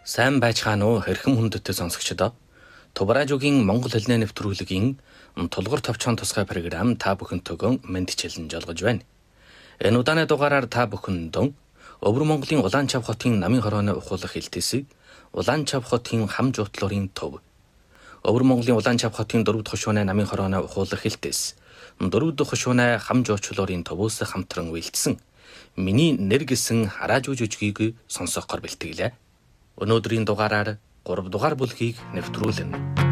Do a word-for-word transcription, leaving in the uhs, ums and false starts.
Сайн байцгаана уу хэрхэм хүндэт сонсогчдоо. Тубаражуугийн Монгол хэлний нэвтрүүлгийн тулгуур товчхон тусгай програм та бүхэнтэйгөө мэдчилэн жолгож байна. Энэ удааны дугаараар та бүхэндээ Өвөр Монголын Улаанчав хотын намын хорооны ухуулах хэлтээсийг Улаанчав хотын хам жуутлуурын төв. Өвөр Монголын Улаанчав хотын дөрөв дахь хошууны намын хорооны ухуулах хэлтээс дөрөв дахь хошууны хам жуучлуурын төвөөс хамтран үйлдсэн миний нэр гэсэн хараажуу жүжигийг сонсохоор бэлтгэлээ. Өнөөдрийн дугаараар гурав дугаар бүлгийг нэвтрүүлнэ.